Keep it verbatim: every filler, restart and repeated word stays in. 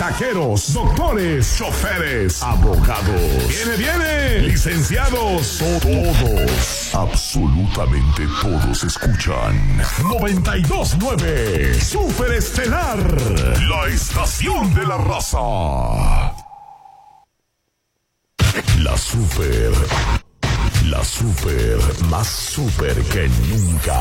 taqueros, doctores, choferes, abogados. Viene, viene, licenciados, todos, absolutamente todos escuchan noventa y dos punto nueve Super Estelar, la estación de la raza. La super, la super, más super que nunca.